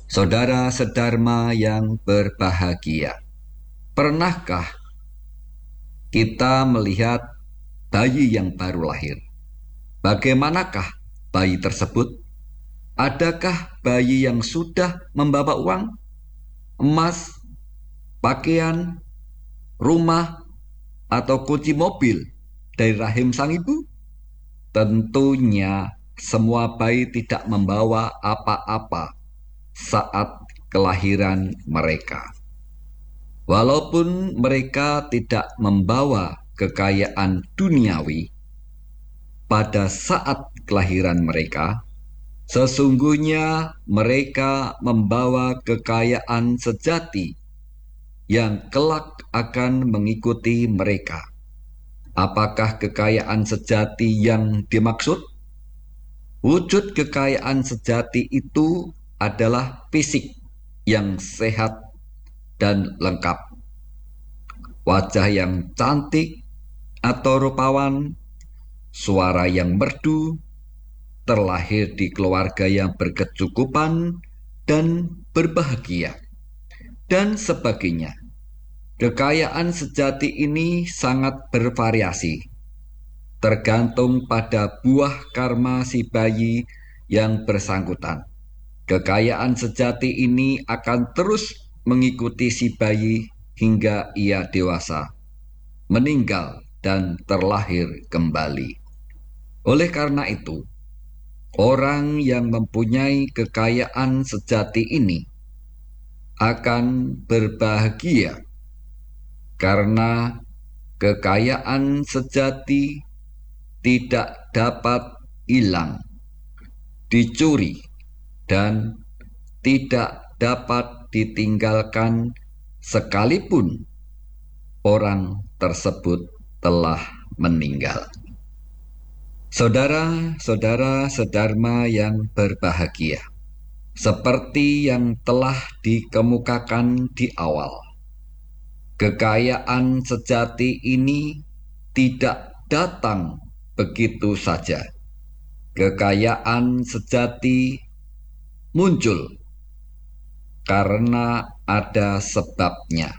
Saudara sedharma yang berbahagia, pernahkah kita melihat bayi yang baru lahir? Bagaimanakah bayi tersebut? Adakah bayi yang sudah membawa uang, emas, pakaian, rumah, atau kunci mobil dari rahim sang ibu? Tentunya semua bayi tidak membawa apa-apa saat kelahiran mereka. Walaupun mereka tidak membawa kekayaan duniawi pada saat kelahiran mereka, sesungguhnya mereka membawa kekayaan sejati yang kelak akan mengikuti mereka. Apakah kekayaan sejati yang dimaksud? Wujud kekayaan sejati itu adalah fisik yang sehat dan lengkap, wajah yang cantik atau rupawan, suara yang merdu, terlahir di keluarga yang berkecukupan dan berbahagia, dan sebagainya. Kekayaan sejati ini sangat bervariasi, tergantung pada buah karma si bayi yang bersangkutan. Kekayaan sejati ini akan terus mengikuti si bayi hingga ia dewasa, meninggal, dan terlahir kembali. Oleh karena itu, orang yang mempunyai kekayaan sejati ini akan berbahagia karena kekayaan sejati tidak dapat hilang, dicuri, dan tidak dapat ditinggalkan sekalipun orang tersebut telah meninggal. Saudara-saudara sedharma yang berbahagia, seperti yang telah dikemukakan di awal, kekayaan sejati ini tidak datang begitu saja. Kekayaan sejati muncul karena ada sebabnya,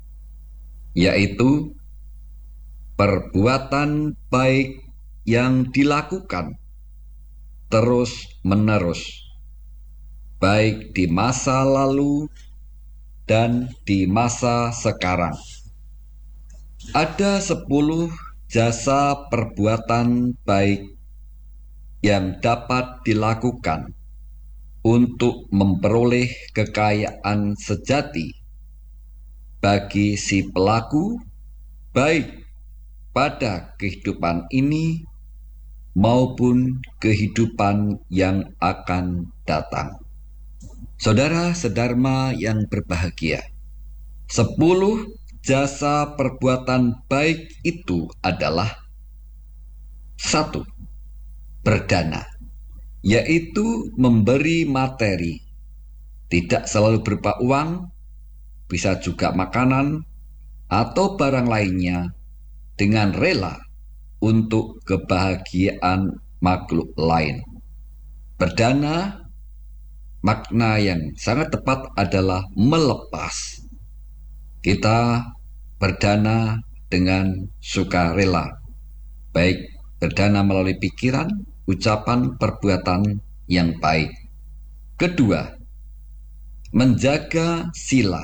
yaitu perbuatan baik yang dilakukan terus-menerus, baik di masa lalu dan di masa sekarang. Ada 10 jasa perbuatan baik yang dapat dilakukan untuk memperoleh kekayaan sejati bagi si pelaku, baik pada kehidupan ini maupun kehidupan yang akan datang. Saudara sedharma yang berbahagia, 10 jasa perbuatan baik itu adalah: 1. Berdana, yaitu memberi materi, tidak selalu berupa uang, bisa juga makanan atau barang lainnya, dengan rela untuk kebahagiaan makhluk lain. Berdana, makna yang sangat tepat adalah melepas. Kita berdana dengan sukarela, baik berdana melalui pikiran, ucapan, perbuatan yang baik. Kedua, menjaga sila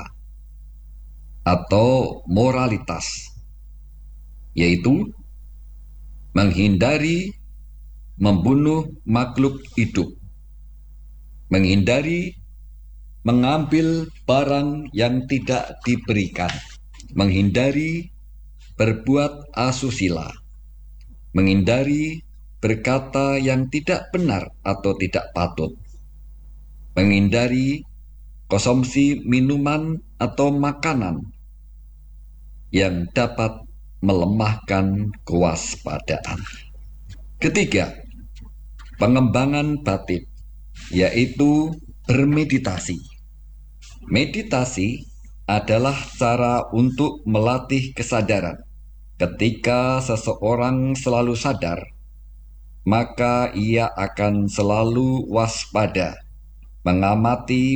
atau moralitas, yaitu menghindari membunuh makhluk hidup, menghindari mengambil barang yang tidak diberikan, menghindari berbuat asusila, menghindari berkata yang tidak benar atau tidak patut, menghindari konsumsi minuman atau makanan yang dapat melemahkan kewaspadaan. Ketiga, pengembangan batin, yaitu bermeditasi. Meditasi adalah cara untuk melatih kesadaran. Ketika seseorang selalu sadar, maka ia akan selalu waspada, mengamati